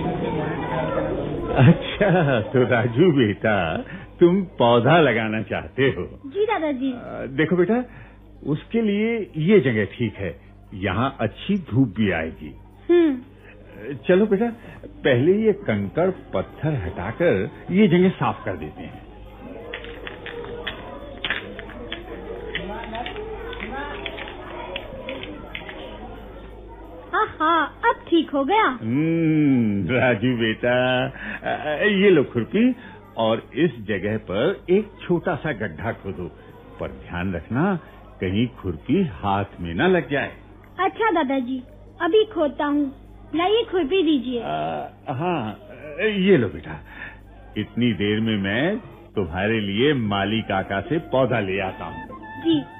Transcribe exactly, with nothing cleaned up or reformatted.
अच्छा, तो राजू बेटा तुम पौधा लगाना चाहते हो? जी दादाजी। देखो बेटा, उसके लिए ये जगह ठीक है, यहाँ अच्छी धूप भी आएगी। हम्म। चलो बेटा, पहले ये कंकड़ पत्थर हटाकर ये जगह साफ कर देते हैं। हाँ हाँ, अब ठीक हो गया। हम्म, राजू बेटा, ये लो खुरपी और इस जगह पर एक छोटा सा गड्ढा खोदो, पर ध्यान रखना कहीं खुरपी हाथ में न लग जाए। अच्छा दादाजी, अभी खोदता हूँ। लाइए खुरपी दीजिए। हाँ, ये लो बेटा, इतनी देर में मैं तुम्हारे लिए माली काका से पौधा ले आता हूँ। जी।